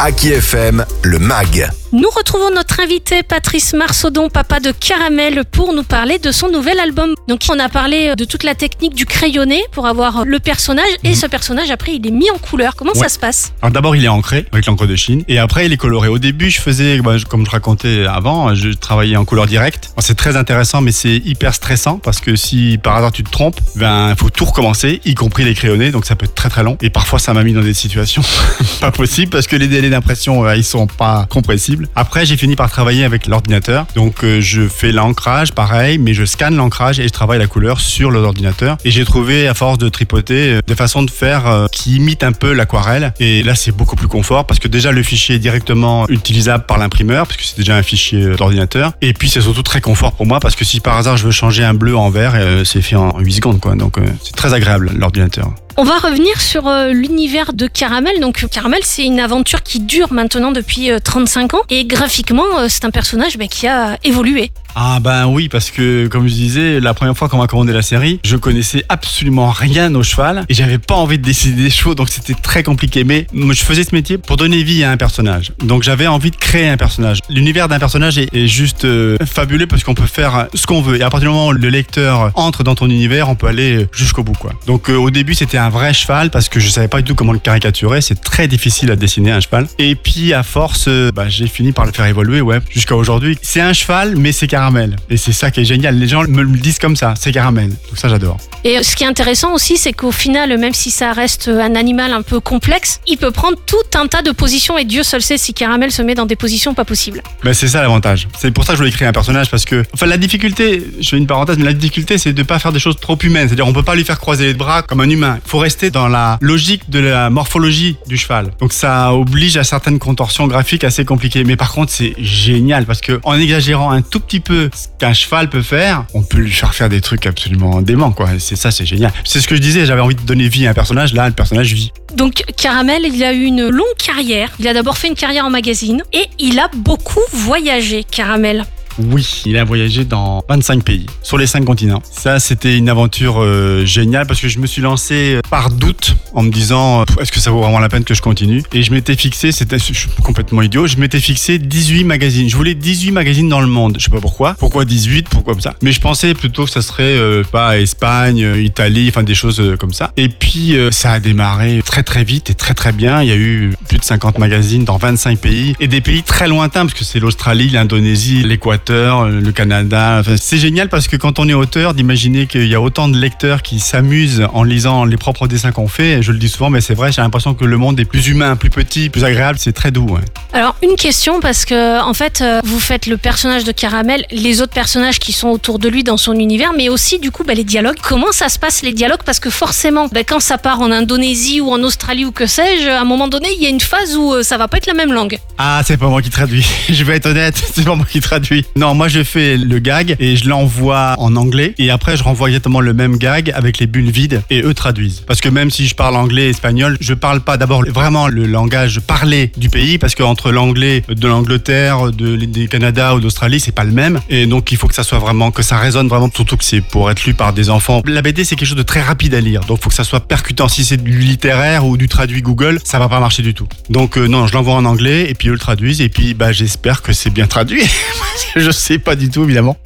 Aki FM, le MAG. Nous retrouvons notre invité Patrice Marsaudon, papa de Caramel, pour nous parler de son nouvel album. Donc on a parlé de toute la technique du crayonné pour avoir le personnage, et ce personnage après il est mis en couleur. Comment ça se passe? Alors d'abord il est ancré avec l'encre de Chine et après il est coloré. Au début je faisais, comme je racontais avant, je travaillais en couleur directe. C'est très intéressant mais c'est hyper stressant parce que si par hasard tu te trompes, il faut tout recommencer, y compris les crayonnés, donc ça peut être très très long. Et parfois ça m'a mis dans des situations pas possibles parce que les délais d'impression ils sont pas compressibles. Après j'ai fini par travailler avec l'ordinateur, donc je fais l'ancrage pareil, mais je scanne l'ancrage et je travaille la couleur sur l'ordinateur. Et j'ai trouvé à force de tripoter des façons de faire qui imitent un peu l'aquarelle. Et là c'est beaucoup plus confort parce que déjà le fichier est directement utilisable par l'imprimeur parce que c'est déjà un fichier d'ordinateur. Et puis c'est surtout très confort pour moi parce que si par hasard je veux changer un bleu en vert, c'est fait en 8 secondes quoi. Donc c'est très agréable l'ordinateur. On va revenir sur l'univers de Caramel. Donc Caramel, c'est une aventure qui dure maintenant depuis 35 ans. Et graphiquement, c'est un personnage qui a évolué. Ah ben oui, parce que comme je disais, la première fois qu'on m'a commandé la série, je connaissais absolument rien au cheval et j'avais pas envie de décider des chevaux, donc c'était très compliqué. Mais je faisais ce métier pour donner vie à un personnage. Donc j'avais envie de créer un personnage. L'univers d'un personnage est juste fabuleux parce qu'on peut faire ce qu'on veut. Et à partir du moment où le lecteur entre dans ton univers, on peut aller jusqu'au bout, quoi. Donc au début, c'était un vrai cheval parce que je savais pas du tout comment le caricaturer. C'est très difficile à dessiner un cheval. Et puis à force, j'ai fini par le faire évoluer, jusqu'à aujourd'hui. C'est un cheval, mais c'est Caramel. Et c'est ça qui est génial. Les gens me le disent comme ça, c'est Caramel. Donc ça, j'adore. Et ce qui est intéressant aussi, c'est qu'au final, même si ça reste un animal un peu complexe, il peut prendre tout un tas de positions et Dieu seul sait si Caramel se met dans des positions pas possibles. C'est ça l'avantage. C'est pour ça que je voulais créer un personnage parce que, la difficulté, je fais une parenthèse, mais la difficulté, c'est de pas faire des choses trop humaines. C'est-à-dire, on peut pas lui faire croiser les bras comme un humain. Il faut rester dans la logique de la morphologie du cheval. Donc ça oblige à certaines contorsions graphiques assez compliquées. Mais par contre, c'est génial parce que en exagérant un tout petit peu ce qu'un cheval peut faire, on peut lui faire des trucs absolument déments, quoi. C'est génial. C'est ce que je disais, j'avais envie de donner vie à un personnage, là, le personnage vit. Donc Caramel, il a eu une longue carrière. Il a d'abord fait une carrière en magazine et il a beaucoup voyagé, Caramel. Oui, il a voyagé dans 25 pays, sur les 5 continents. Ça, c'était une aventure géniale parce que je me suis lancé par doute en me disant est-ce que ça vaut vraiment la peine que je continue? Et je m'étais fixé, je suis complètement idiot, je m'étais fixé 18 magazines. Je voulais 18 magazines dans le monde. Je sais pas pourquoi. Pourquoi 18? Pourquoi comme ça? Mais je pensais plutôt que ça serait Espagne, Italie, des choses comme ça. Et puis ça a démarré très très vite et très très bien. Il y a eu plus de 50 magazines dans 25 pays et des pays très lointains parce que c'est l'Australie, l'Indonésie, l'Équateur, le Canada. C'est génial parce que quand on est auteur, d'imaginer qu'il y a autant de lecteurs qui s'amusent en lisant les propres dessins qu'on fait. Je le dis souvent, mais c'est vrai, j'ai l'impression que le monde est plus humain, plus petit, plus agréable. C'est très doux. Alors, une question, parce que en fait, vous faites le personnage de Caramel, les autres personnages qui sont autour de lui dans son univers, mais aussi du coup les dialogues. Comment ça se passe les dialogues? Parce que forcément, quand ça part en Indonésie ou en Australie ou que sais-je, à un moment donné, il y a une phase où ça va pas être la même langue. Ah, c'est pas moi qui traduis. Je vais être honnête, c'est pas moi qui traduis. Non, moi je fais le gag et je l'envoie en anglais et après je renvoie exactement le même gag avec les bulles vides et eux traduisent. Parce que même si je parle anglais et espagnol, je parle pas d'abord vraiment le langage parlé du pays parce qu'entre l'anglais de l'Angleterre, du Canada ou d'Australie, c'est pas le même et donc il faut que ça soit vraiment, que ça résonne vraiment, surtout que c'est pour être lu par des enfants. La BD c'est quelque chose de très rapide à lire, donc il faut que ça soit percutant. Si c'est du littéraire ou du traduit Google, ça va pas marcher du tout. Donc non, je l'envoie en anglais et puis eux le traduisent et puis j'espère que c'est bien traduit. Je sais pas du tout évidemment.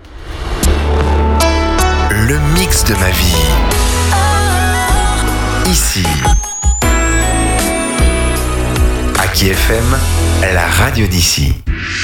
Le mix de ma vie. Ici. Aki FM, la radio d'ici.